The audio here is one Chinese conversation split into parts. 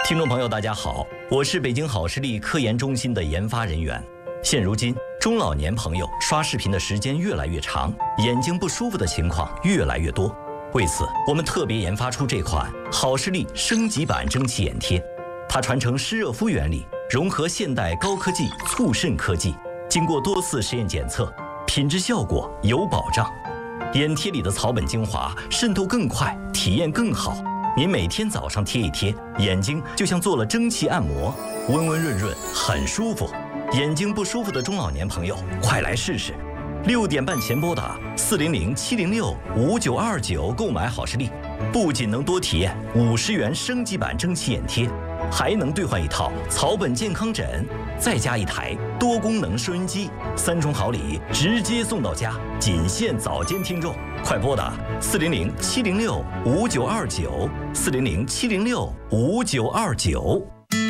听众朋友，大家好，我是北京好视力科研中心的研发人员。现如今，中老年朋友刷视频的时间越来越长，眼睛不舒服的情况越来越多。为此，我们特别研发出这款好视力升级版蒸汽眼贴，它传承湿热敷原理，融合现代高科技促渗科技，经过多次实验检测，品质效果有保障。眼贴里的草本精华渗透更快，体验更好。您每天早上贴一贴，眼睛就像做了蒸汽按摩，温温润润，很舒服。眼睛不舒服的中老年朋友，快来试试！6点半前拨打400-706-5929购买好视力，不仅能多体验50元升级版蒸汽眼贴，还能兑换一套草本健康枕，再加一台多功能收音机，3重好礼直接送到家，仅限早间听众。快拨打400-706-5929，400-706-5929。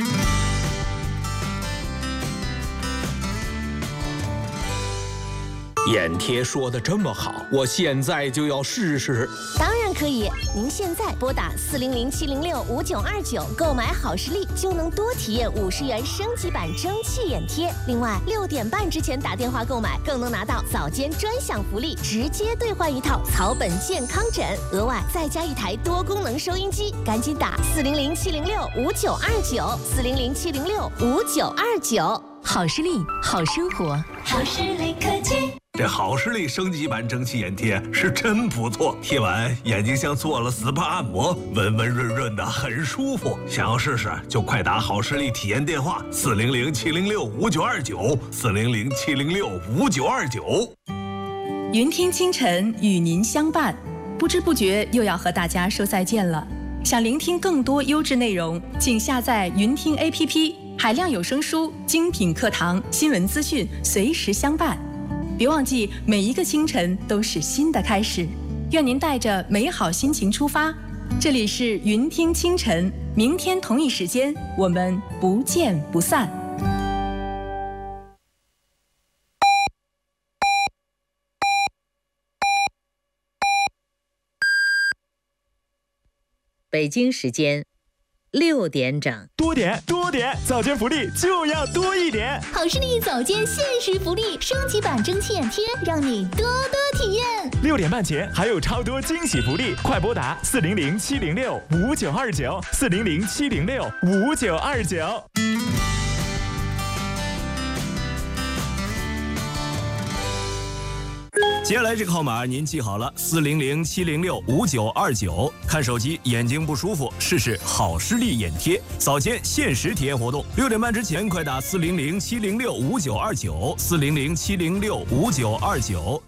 眼贴说的这么好，我现在就要试试。 当然可以，您现在拨打400-706-5929购买好视力，就能多体验50元升级版蒸汽眼贴。另外，6点半之前打电话购买，更能拿到早间专享福利，直接兑换一套草本健康枕，额外再加一台多功能收音机。赶紧打400-706-5929，400-706-5929。 好视力，好生活， 好视力科技。 这好视力升级版蒸汽眼贴是真不错，贴完眼睛像做了 SPA 按摩，温温润润的，很舒服。想要试试就快打好视力体验电话400-706-5929，400-706-5929。 云听清晨与您相伴，不知不觉又要和大家说再见了。想聆听更多优质内容，请下载云听 APP， 海量有声书、精品课堂、新闻资讯随时相伴。别忘记，每一个清晨都是新的开始。愿您带着美好心情出发。这里是云听清晨，明天同一时间我们不见不散。 北京时间6点整， 多点，早间福利就要多一点。 好视力早间限时福利，升级版蒸汽眼贴，让你多多体验。 6点半前还有超多惊喜福利，快拨打400-706-5929，400-706-5929。 接下来这个号码您记好了，400-706-5929。看手机眼睛不舒服，试试好视力眼贴，早间限时体验活动。6点半之前快打400-706-5929，400-706-5929。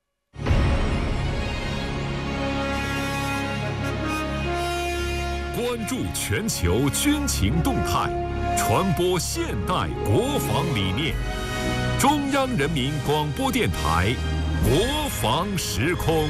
关注全球军情动态，传播现代国防理念。中央人民广播电台国防时空。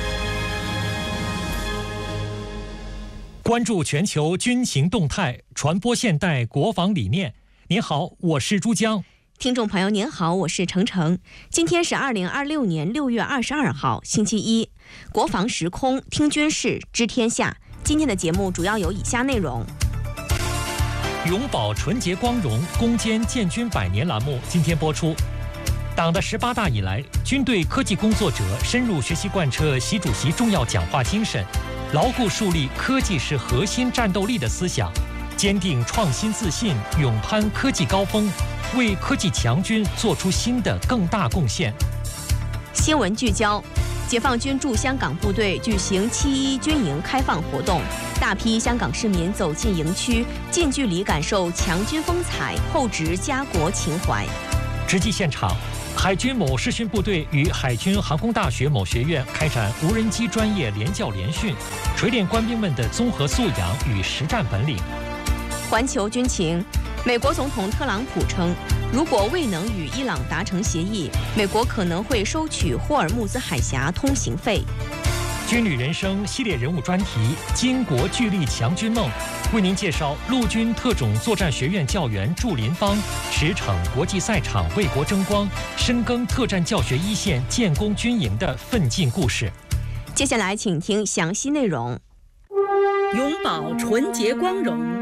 关注全球军情动态，传播现代国防理念。您好，我是珠江。 听众朋友您好，我是程程。今天是2026年6月22号，星期一。国防时空，听军事，知天下。今天的节目主要有以下内容： 永葆纯洁光荣，攻坚建军100年栏目今天播出。党的18大以来，军队科技工作者深入学习贯彻习主席重要讲话精神，牢固树立科技是核心战斗力的思想，坚定创新自信，勇攀科技高峰，为科技强军做出新的更大贡献。 新闻聚焦：解放军驻香港部队举行7·1军营开放活动，大批香港市民走进营区，近距离感受强军风采，厚植家国情怀。 直击现场，海军某视训部队与海军航空大学某学院开展无人机专业联教联训，锤炼官兵们的综合素养与实战本领。 环球军情，美国总统特朗普称，如果未能与伊朗达成协议，美国可能会收取霍尔木兹海峡通行费。 军旅人生系列人物专题《巾帼聚力强军梦》，为您介绍陆军特种作战学院教员祝林芳驰骋国际赛场为国争光，深耕特战教学一线，建功军营的奋进故事。 接下来请听详细内容。 永葆纯洁光荣，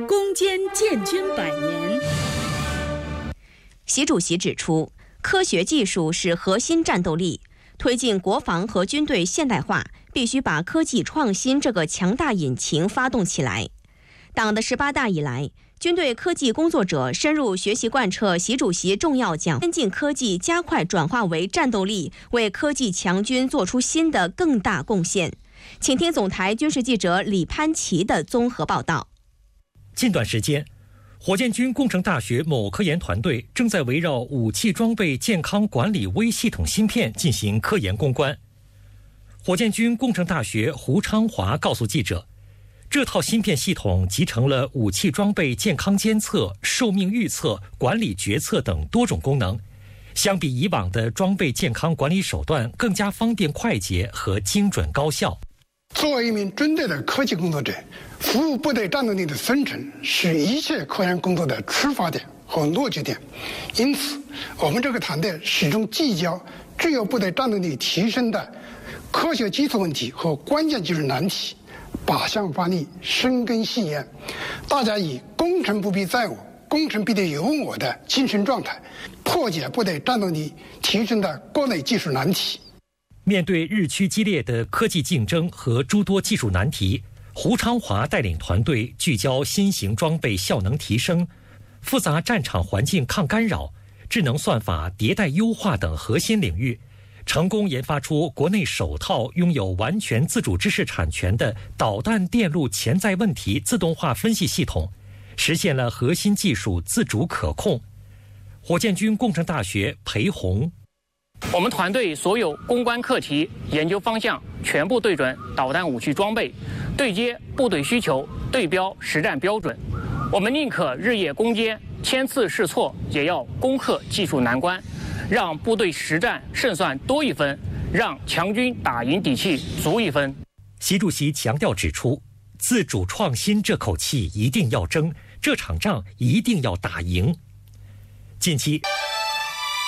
攻坚建军100年。 习主席指出，科学技术是核心战斗力，推进国防和军队现代化，必须把科技创新这个强大引擎发动起来。党的18大以来，军队科技工作者深入学习贯彻习主席重要讲，先进科技加快转化为战斗力，为科技强军做出新的更大贡献。请听总台军事记者李潘奇的综合报道。 近段时间，火箭军工程大学某科研团队正在围绕武器装备健康管理微系统芯片进行科研攻关。火箭军工程大学胡昌华告诉记者，这套芯片系统集成了武器装备健康监测、寿命预测、管理决策等多种功能，相比以往的装备健康管理手段更加方便快捷和精准高效。 作为一名军队的科技工作者，服务部队战斗力的生成是一切科研工作的出发点和落脚点。因此，我们这个团队始终聚焦具有部队战斗力提升的科学基础问题和关键技术难题，靶向发力，深耕细研。大家以攻城不必在我，攻城必定有我的精神状态，破解部队战斗力提升的各类技术难题。 面对日趋激烈的科技竞争和诸多技术难题，胡昌华带领团队聚焦新型装备效能提升、复杂战场环境抗干扰、智能算法迭代优化等核心领域，成功研发出国内首套拥有完全自主知识产权的导弹电路潜在问题自动化分析系统，实现了核心技术自主可控。火箭军工程大学裴红， 我们团队所有攻关课题、研究方向全部对准导弹武器装备，对接部队需求，对标实战标准。我们宁可日夜攻坚，千次试错，也要攻克技术难关，让部队实战胜算多一分，让强军打赢底气足一分。 习主席强调指出，自主创新这口气一定要争，这场仗一定要打赢。近期，